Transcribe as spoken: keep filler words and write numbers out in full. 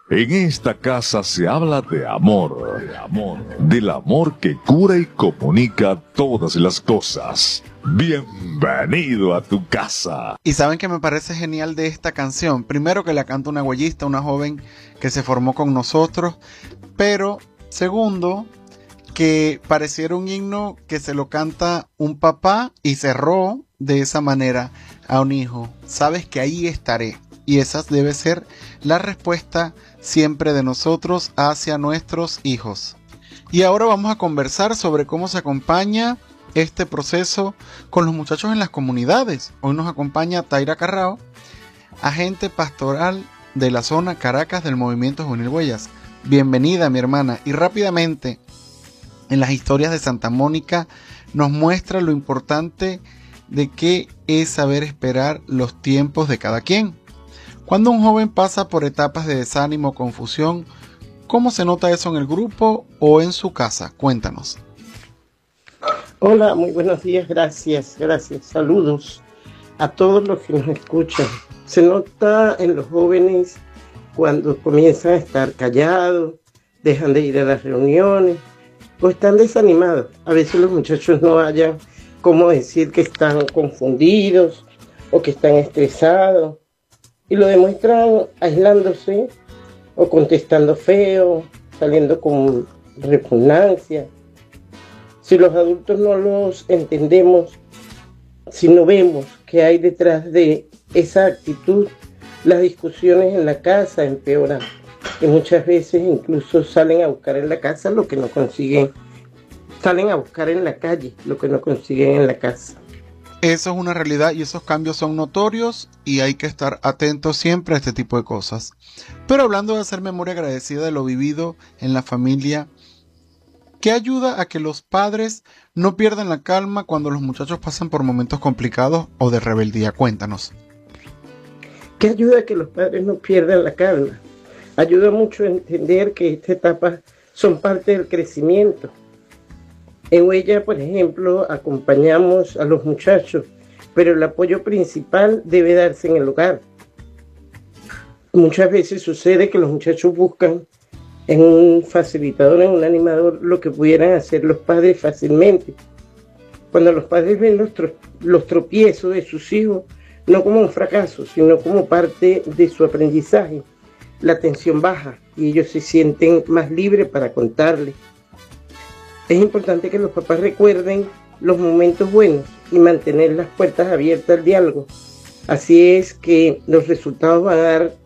En esta casa se habla de amor, de amor, del amor que cura y comunica todas las cosas. Bienvenido a tu casa. Y saben que me parece genial de esta canción. Primero, que la canta una huellista, una joven que se formó con nosotros. Pero segundo, que pareciera un himno que se lo canta un papá y cerró de esa manera a un hijo. Sabes que ahí estaré. Y esa debe ser la respuesta siempre de nosotros hacia nuestros hijos. Y ahora vamos a conversar sobre cómo se acompaña este proceso con los muchachos en las comunidades. Hoy nos acompaña Taira Carrao, agente pastoral de la zona Caracas del Movimiento Juvenil Huellas. Bienvenida, mi hermana. Y rápidamente, en las historias de Santa Mónica nos muestra lo importante de qué es saber esperar los tiempos de cada quien. Cuando un joven pasa por etapas de desánimo o confusión, ¿cómo se nota eso en el grupo o en su casa? Cuéntanos. Hola, muy buenos días, gracias, gracias. Saludos a todos los que nos escuchan. Se nota en los jóvenes cuando comienzan a estar callados, dejan de ir a las reuniones o están desanimados. A veces los muchachos no hallan cómo decir que están confundidos o que están estresados. Y lo demuestran aislándose o contestando feo, saliendo con repugnancia. Si los adultos no los entendemos, si no vemos qué hay detrás de esa actitud, las discusiones en la casa empeoran. Y muchas veces incluso salen a buscar en la casa lo que no consiguen. Salen a buscar en la calle lo que no consiguen en la casa. Eso es una realidad y esos cambios son notorios y hay que estar atentos siempre a este tipo de cosas. Pero hablando de hacer memoria agradecida de lo vivido en la familia, ¿qué ayuda a que los padres no pierdan la calma cuando los muchachos pasan por momentos complicados o de rebeldía? Cuéntanos. ¿Qué ayuda a que los padres no pierdan la calma? Ayuda mucho a entender que estas etapas son parte del crecimiento. En Huella, por ejemplo, acompañamos a los muchachos, pero el apoyo principal debe darse en el hogar. Muchas veces sucede que los muchachos buscan en un facilitador, en un animador, lo que pudieran hacer los padres fácilmente. Cuando los padres ven los, tro- los tropiezos de sus hijos, no como un fracaso, sino como parte de su aprendizaje, la tensión baja y ellos se sienten más libres para contarles. Es importante que los papás recuerden los momentos buenos y mantener las puertas abiertas al diálogo. Así es que los resultados van a dar